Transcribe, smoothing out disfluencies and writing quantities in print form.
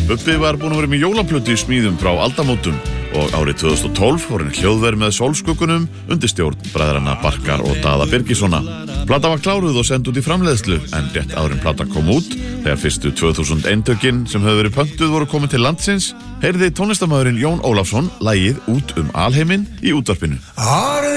Bubbi var búinn að vera með jólaplötu í smíðum frá aldamótum og árið 2012 voru hann hljóðver með Sólskuggunum undir stjórn bræðranna Barkar og Daða Birgissona. Plata var kláruð og send út í framleiðslu en rétt áður en plata kom út, þegar fyrstu 2000 eintökin sem höfðu verið pöntuð voru komin til landsins, heyrði tónlistarmaðurinn Jón Ólafsson lagið Út alheiminn í útvarpinu.